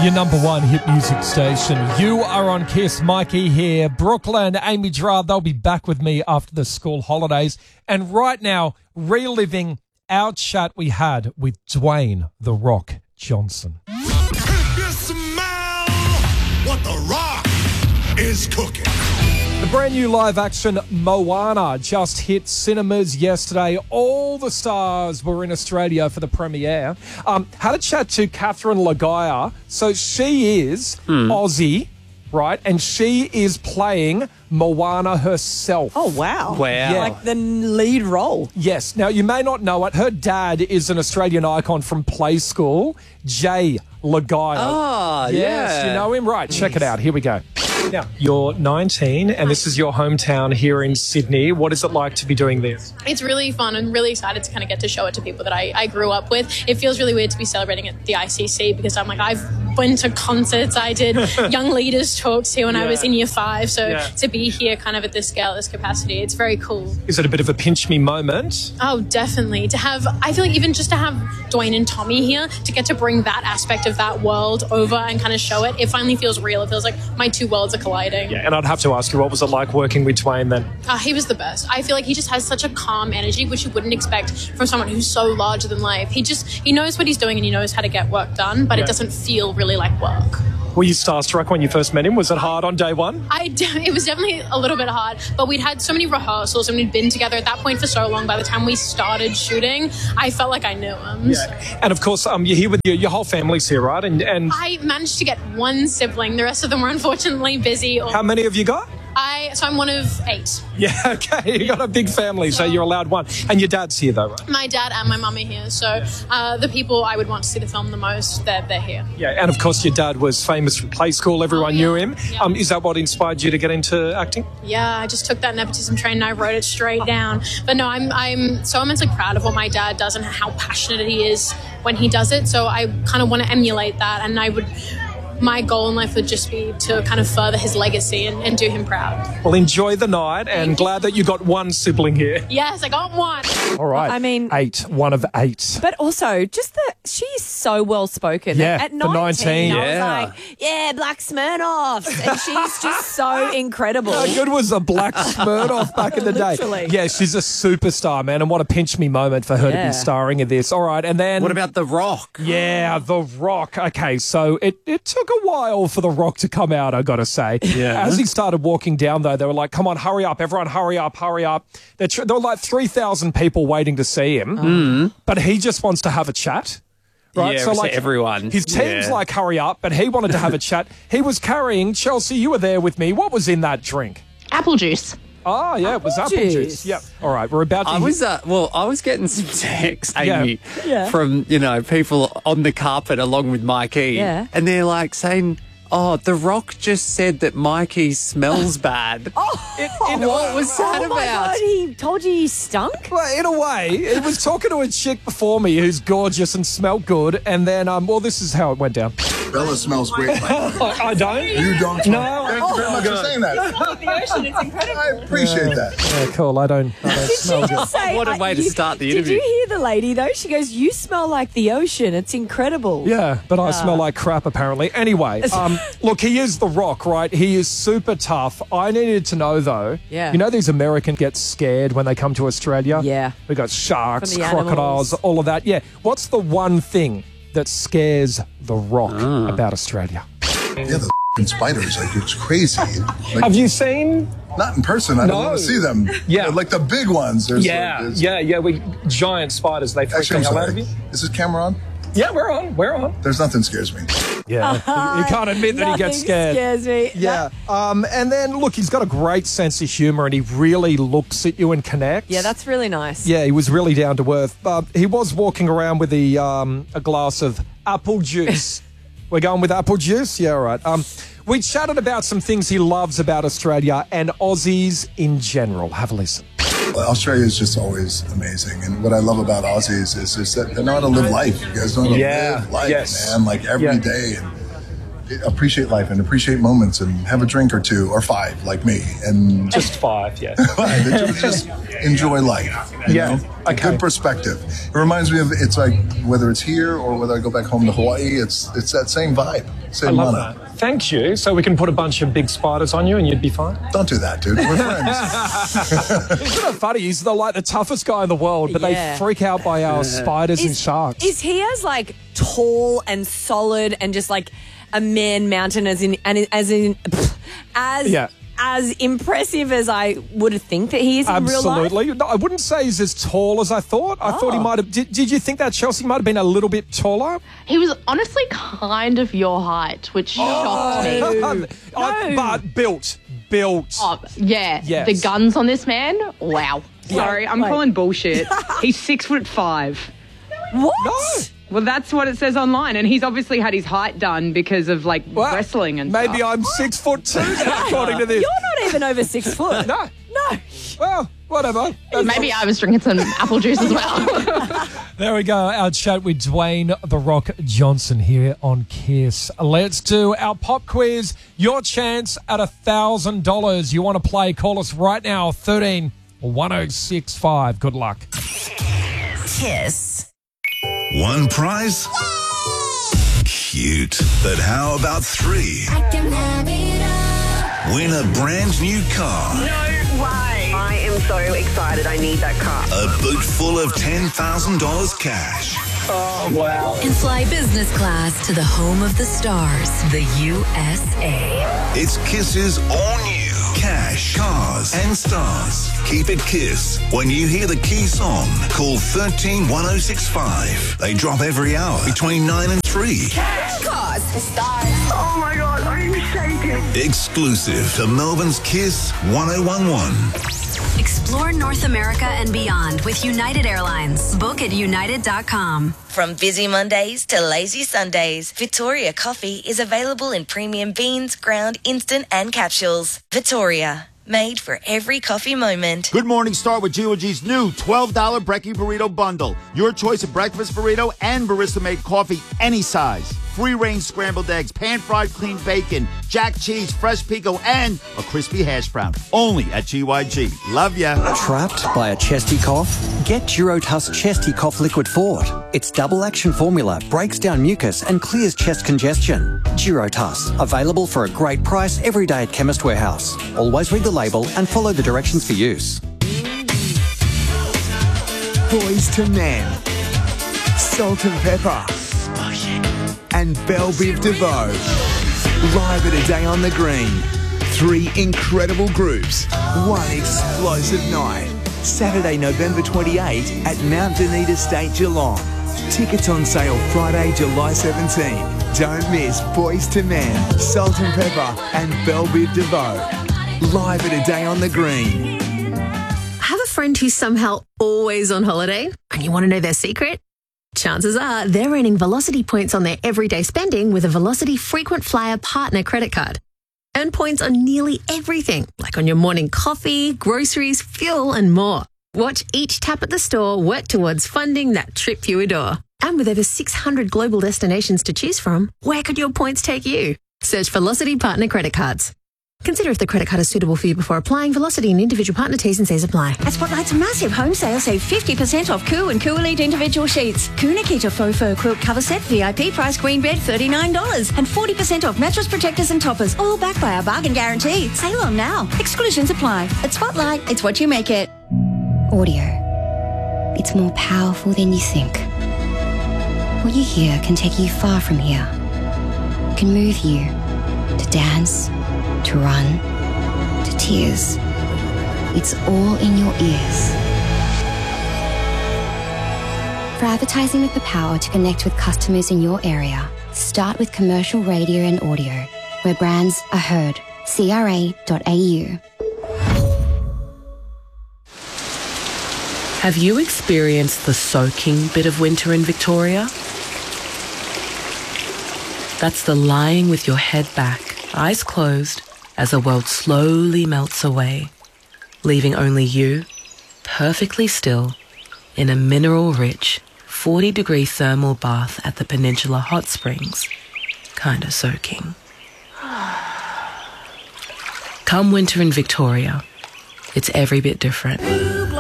Your number one hit music station. You are on Kiss. Mikey here. Brooklyn, Amy Gerard, they'll be back with me after the school holidays. And right now, reliving our chat we had with Dwayne "The Rock" Johnson. If you smell what The Rock is cooking. The brand new live action Moana just hit cinemas yesterday. All the stars were in Australia for the premiere. Had a chat to Catherine Lagaya. So she is Aussie, right? And she is playing Moana herself. Oh, wow. Wow. Yeah. Like the lead role. Yes. Now, you may not know it. Her dad is an Australian icon from Play School, Jay Lagaya. Oh, Yes, yeah. you know him? Right, check it out. Here we go. Now, you're 19 and this is your hometown here in Sydney. What is it like to be doing this? It's really fun. I'm really excited to kind of get to show it to people that I grew up with. It feels really weird to be celebrating at the ICC because I'm like, I've been to concerts. I did young leaders talks here when I was in year 5. So to be here kind of at this scale, this capacity, it's very cool. Is it a bit of a pinch me moment? Oh, definitely. To have, I feel like even just to have Dwayne and Tommy here, to get to bring that aspect of that world over and kind of show it, it finally feels real. It feels like my two worlds are colliding. Yeah, and I'd have to ask you, what was it like working with Dwayne then? He was the best. I feel like he just has such a calm energy, which you wouldn't expect from someone who's so larger than life. He knows what he's doing and he knows how to get work done, but it doesn't feel really like work. Were you starstruck when you first met him? Was it hard on day one? It was definitely a little bit hard, but we'd had so many rehearsals and we'd been together at that point for so long. By the time we started shooting, I felt like I knew him. Yeah. And of course, you're here with your whole family's here, right? And I managed to get one sibling. The rest of them were unfortunately busy. How many have you got? So I'm one of 8. Yeah, okay. You got a big family, so you're allowed one. And your dad's here, though, right? My dad and my mum are here, so the people I would want to see the film the most, they're here. Yeah, and of course your dad was famous from Play School. Everyone knew him. Yeah. Is that what inspired you to get into acting? Yeah, I just took that nepotism train and I wrote it straight down. But no, I'm so immensely proud of what my dad does and how passionate he is when he does it. So I kind of want to emulate that, and my goal in life would just be to kind of further his legacy and do him proud. Well, enjoy the night, and glad that you got one sibling here. Yes, I got one. All right. I mean... 8, one of 8. But also, just she's so well spoken. Yeah, At for 19, 19, I was like, yeah, Black Smirnoffs. And she's just so incredible. How good was a Black Smirnoff back in the day? Literally. Yeah, she's a superstar, man, and what a pinch me moment for her to be starring in this. All right, and then... What about The Rock? Yeah, The Rock. Okay, so it took a while for The Rock to come out, I got to say. Yeah. As he started walking down, though, they were like, come on, hurry up, everyone, hurry up, hurry up. There were like 3,000 people waiting to see him, but he just wants to have a chat. Right? Yeah, so it was like everyone. His team's like, hurry up, but he wanted to have a chat. He was carrying, Chelsea, you were there with me. What was in that drink? Apple juice. Oh, yeah, it was apple juice. Yep. All right, we're about to... I was getting some text, Amy, Yeah. from, people on the carpet along with Mikey. Yeah. And they're like saying, oh, The Rock just said that Mikey smells bad. What was that Oh my about? God, he told you he stunk? Well, in a way, he was talking to a chick before me who's gorgeous and smelled good, and then, this is how it went down. Bella smells great. I don't. You don't. No. Thank you very much for saying that. The ocean, it's incredible. I appreciate that. Yeah, cool. I don't smell good. Say, What a way to start the interview. Did you hear the lady, though? She goes, you smell like the ocean. It's incredible. Yeah, but I smell like crap, apparently. Anyway, look, he is The Rock, right? He is super tough. I needed to know, though. Yeah. You know these Americans get scared when they come to Australia? Yeah. We got sharks, From the crocodiles, animals. all of that. Yeah. What's the one thing that scares The Rock about Australia? Yeah, the f***ing spiders, like, it's crazy. Like, Have you seen... not in person. I don't want to see them. Yeah. They're like the big ones. There's We giant spiders. They freak the Actually, I'm hell out of sorry. you. Is this camera on? Yeah, we're on. There's nothing scares me. Yeah, you can't admit that he gets Nothing scared. scares me. Yeah, and then look, he's got a great sense of humour, and he really looks at you and connects. Yeah, that's really nice. Yeah, he was really down to earth. He was walking around with a glass of apple juice. We're going with apple juice? Yeah, all right. We chatted about some things he loves about Australia and Aussies in general. Have a listen. Australia is just always amazing, and what I love about Aussies is that they know how to live life. You guys know how to live life, man. Like every day, and appreciate life and appreciate moments and have a drink or two or 5 like me and Just 5, yeah. just enjoy life. You know? A good perspective. It reminds me of, it's like whether it's here or whether I go back home to Hawaii, it's that same vibe. Same I love mana. that. Thank you. So we can put a bunch of big spiders on you and you'd be fine. Don't do that, dude. We're friends. Isn't it funny? He's like the toughest guy in the world, but Yeah. they freak out by our spiders and sharks. Is he as like tall and solid and just like a man mountain as impressive as I would think that he is in real life? Absolutely. No, I wouldn't say he's as tall as I thought. I thought he might have... Did you think that Chelsea might have been a little bit taller? He was honestly kind of your height, which shocked me. But built. Oh, yeah. Yes. The guns on this man, wow. Sorry, I'm calling bullshit. He's 6'5". What? No. Well, that's what it says online, and he's obviously had his height done because of like Well, wrestling and maybe stuff. I'm 6'2" now, according to this. You're not even over 6 foot. No. No. Well, whatever. Maybe I was drinking some apple juice as well. There we go. Our chat with Dwayne "The Rock" Johnson here on Kiss. Let's do our pop quiz. Your chance at $1,000. You want to play? Call us right now. 13 1065. Good luck. Kiss. One prize? Cute. But how about 3? Win a brand new car. I am so excited. I need that car. A boot full of $10,000 cash. And fly business class to the home of the stars, the USA. It's Kiss's all new cash, cars, and stars. Keep it Kiss. When you hear the key song, call 13 1065. They drop every hour between 9 and 3. Cars, stars. Oh my God, I'm shaking. Exclusive to Melbourne's Kiss 1011. Explore North America and beyond with United Airlines. Book at united.com. From busy Mondays to lazy Sundays, Victoria Coffee is available in premium beans, ground, instant and capsules. Victoria, made for every coffee moment. Good morning, start with G.O.G's new $12 Brekkie Burrito Bundle. Your choice of breakfast burrito and barista-made coffee, any size. Free-range scrambled eggs, pan-fried clean bacon, jack cheese, fresh pico, and a crispy hash brown. Only at GYG. Love ya. Trapped by a chesty cough? Get Durotuss Chesty Cough Liquid Fort. Its double-action formula breaks down mucus and clears chest congestion. Durotuss, available for a great price every day at Chemist Warehouse. Always read the label and follow the directions for use. Boys to Men, Salt and Pepper, and Belle Biv DeVoe. Live at A Day on the Green. 3 incredible groups, 1 explosive night. Saturday, November 28 at Mount Dunedin Estate, Geelong. Tickets on sale Friday, July 17. Don't miss Boys to Men, Salt and Pepper, and Belle Biv DeVoe. Live at A Day on the Green. Have a friend who's somehow always on holiday and you want to know their secret? Chances are they're earning Velocity points on their everyday spending with a Velocity Frequent Flyer Partner credit card. Earn points on nearly everything, like on your morning coffee, groceries, fuel, and more. Watch each tap at the store work towards funding that trip you adore. And with over 600 global destinations to choose from, where could your points take you? Search Velocity Partner credit cards. Consider if the credit card is suitable for you before applying. Velocity and individual partner T's and C's apply. At Spotlight's massive home sale, save 50% off Coo and Coo Elite individual sheets. Coo Nikita faux fur quilt cover set, VIP price queen bed, $39. And 40% off mattress protectors and toppers, all backed by our bargain guarantee. Sale on now. Exclusions apply. At Spotlight, it's what you make it. Audio. It's more powerful than you think. What you hear can take you far from here. It can move you to dance, to run, to tears. It's all in your ears. For advertising with the power to connect with customers in your area, start with commercial radio and audio, where brands are heard. CRA.au. Have you experienced the soaking bit of winter in Victoria? That's the lying with your head back, eyes closed, as the world slowly melts away, leaving only you, perfectly still, in a mineral-rich, 40-degree thermal bath at the Peninsula Hot Springs, kind of soaking. Come winter in Victoria, it's every bit different.